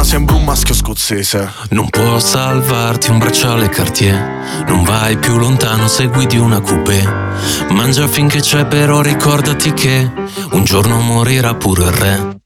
sembra un maschio scozzese. Non può salvarti un bracciale Cartier, non vai più lontano se guidi una coupé. Mangia finché c'è, però ricordati che un giorno morirà pure il re.